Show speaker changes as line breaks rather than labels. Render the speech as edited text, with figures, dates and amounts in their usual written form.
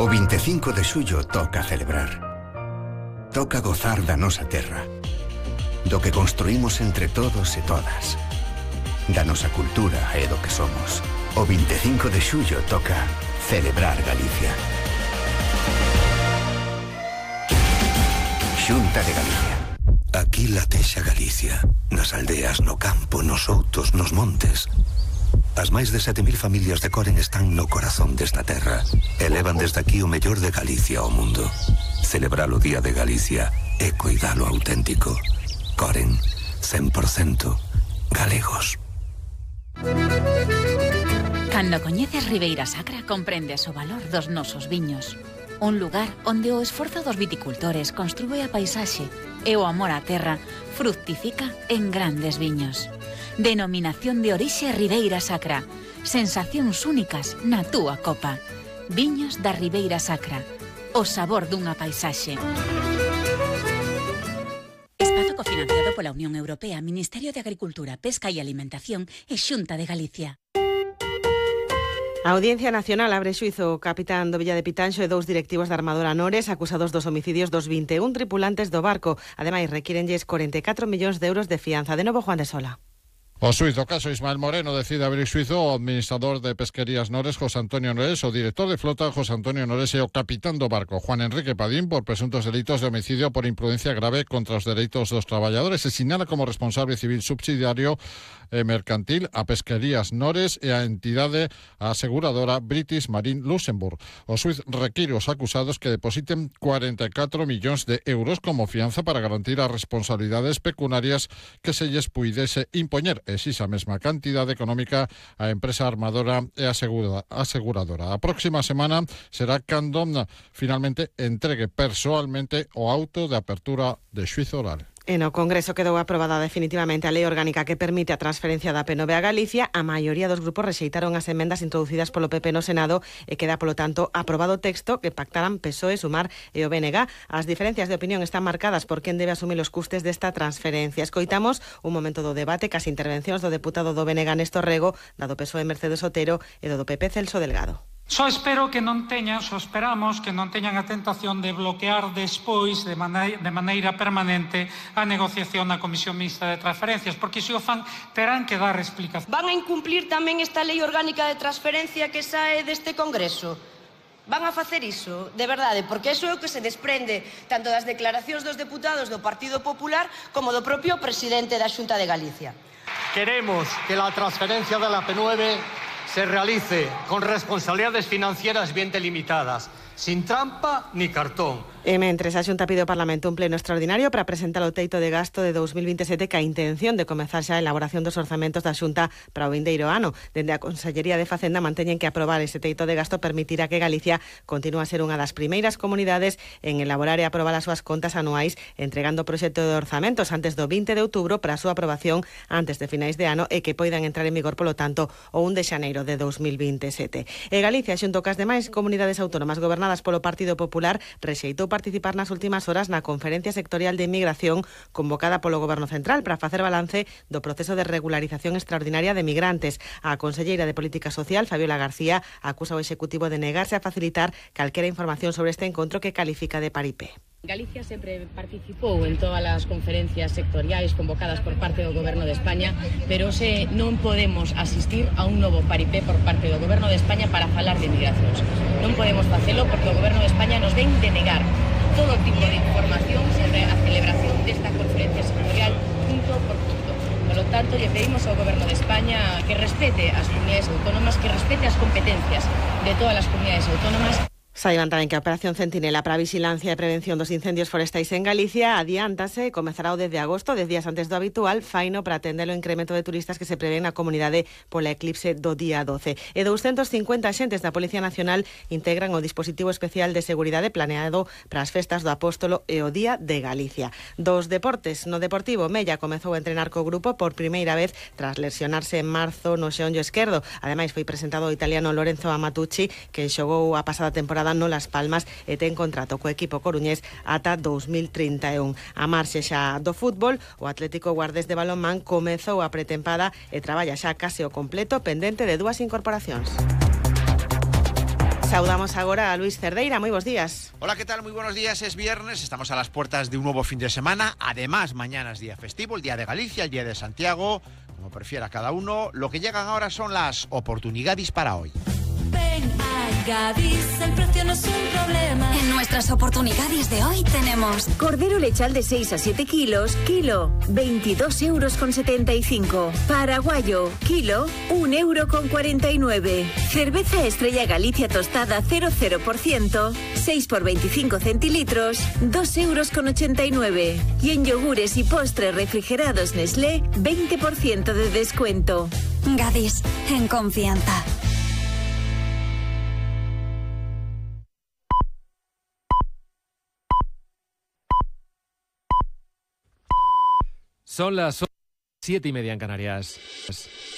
O 25 de xullo toca celebrar. Toca gozar da nosa terra, do que construímos entre todos e todas, da nosa cultura e do que somos. O 25 de xullo toca celebrar Galicia. Xunta de Galicia.
Aquí latexa Galicia, nas aldeas, no campo, nos outos, nos montes. As máis de 7.000 familias de Coren están no corazón desta terra e levan desde aquí o mellor de Galicia ao mundo. Celebrar o Día de Galicia e coidalo auténtico. Coren, 100% galegos.
Cando coñeces Ribeira Sacra comprendes o valor dos nosos viños. Un lugar onde o esforzo dos viticultores construe a paisaxe e o amor á terra fructifica en grandes viños. Denominación de orixe Ribeira Sacra. Sensacións únicas na túa copa. Viños da Ribeira Sacra. O sabor dunha paisaxe. Espazo cofinanciado pola Unión Europea, Ministerio de Agricultura, Pesca e Alimentación e Xunta de Galicia.
A Audiencia Nacional abre xuízo o capitán do Villa de Pitanxo e dous directivos da Armadora Nores acusados dos homicidios dos 21 tripulantes do barco. Ademais, requírenlles 44 millóns de euros de fianza. De novo, Juan de Sola.
O xuíz do caso Ismael Moreno decide abrir xuízo ao administrador de Pesquerías Nores, José Antonio Nores, o director de flota, José Antonio Nores, e o capitán do barco, Juan Enrique Padín, por presuntos delitos de homicidio por imprudencia grave contra os dereitos dos traballadores. Se sinala como responsable civil subsidiario e mercantil a Pesquerías Nores e a entidade aseguradora British Marine Luxembourg. O xuíz require aos acusados que depositen 44 millóns de euros como fianza para garantir as responsabilidades pecuniarias que se lles puidese impoñer. Esa mesma cantidade económica a empresa armadora e aseguradora. A próxima semana será cando finalmente entregue persoalmente o auto de apertura de xuízo oral.
E no Congreso quedou aprobada definitivamente a lei orgánica que permite a transferencia da P9 a Galicia. A maioría dos grupos rexeitaron as emendas introducidas polo PP no Senado e queda, polo tanto, aprobado o texto que pactaran PSOE, Sumar e o BNG. As diferencias de opinión están marcadas por quen debe asumir os custes desta transferencia. Escoitamos un momento do debate cas intervencións do deputado do BNG Néstor Rego, da do PSOE Mercedes Otero e do PP Celso Delgado.
Esperamos que non teñan a tentación de bloquear despois de maneira permanente a negociación na Comisión Mixta de Transferencias, porque se o fan terán que dar explicación.
Van a incumplir tamén esta lei orgánica de transferencia que sae deste Congreso? Van a facer iso, de verdade, porque iso é o que se desprende tanto das declaracións dos deputados do Partido Popular como do propio presidente da Xunta de Galicia.
Queremos que la transferencia de la P9 se realice con responsabilidades financieras bien delimitadas, sin trampa ni cartón.
E mentres a Xunta pide ao Parlamento un pleno extraordinario para presentar o teito de gasto de 2027 ca intención de comezar xa a elaboración dos orzamentos da Xunta para o vindeiro ano. Dende a Consellería de Facenda manteñen que aprobar ese teito de gasto permitirá que Galicia continúe a ser unha das primeiras comunidades en elaborar e aprobar as súas contas anuais, entregando o proxecto de orzamentos antes do 20 de outubro para a súa aprobación antes de finais de ano e que poidan entrar en vigor, polo tanto, o 1 de xaneiro de 2027. E Galicia, xunto cas demais comunidades autónomas gobernadas polo Partido Popular, rexeitou participar nas últimas horas na Conferencia Sectorial de Inmigración convocada polo Goberno Central para facer balance do proceso de regularización extraordinaria de migrantes. A conselleira de Política Social, Fabiola García, acusa o Executivo de negarse a facilitar calquera información sobre este encontro que califica de paripé.
Galicia sempre participou en todas as conferencias sectoriais convocadas por parte do Goberno de España, pero se non podemos asistir a un novo paripé por parte do Goberno de España para falar de migracións. Non podemos facelo porque o Goberno de España nos ven de negar todo tipo de información sobre a celebración desta conferencia sectorial punto por punto. Por lo tanto, lle pedimos ao Goberno de España que respete as comunidades autónomas, que respete as competencias de todas as comunidades autónomas.
Saiban tamén que a Operación Centinela para a vigilancia e prevención dos incendios forestais en Galicia adiántase e comezará o 10 de agosto, 10 días antes do habitual, faino para atender o incremento de turistas que se prevén na comunidade pola eclipse do día 12. E 250 xentes da Policía Nacional integran o dispositivo especial de seguridade planeado para as festas do Apóstolo e o Día de Galicia. Dos deportes, no Deportivo, Mella comezou a entrenar co grupo por primeira vez tras lesionarse en marzo no xeonllo esquerdo. Ademais, foi presentado o italiano Lorenzo Amatucci, que xogou a pasada temporada no Las Palmas e ten contrato co equipo coruñés ata 2031. A marxe xa do fútbol, o Atlético Guardés de Balonmán comezou a pretempada e traballa xa case o completo pendente de dúas incorporacións. Saudamos agora a Luis Cerdeira. Moi bons días.
Hola, ¿qué tal? Muy buenos días. Es viernes, estamos a las puertas de un nuevo fin de semana. Además, mañana es día festivo, el día de Galicia, el día de Santiago, como prefiera cada uno. Lo que llegan ahora son las oportunidades para hoy.
Ven a Gadis, el precio no es un problema.
En nuestras oportunidades de hoy tenemos
cordero lechal de 6 a 7 kilos, kilo, 22,75 €. Paraguayo, kilo, 1,49 €. Cerveza Estrella Galicia tostada 0,0%, 6 por 25 centilitros, 2,89 €. Y en yogures y postres refrigerados Nestlé, 20% de descuento.
Gadis, en confianza.
Son las 7:30 en Canarias.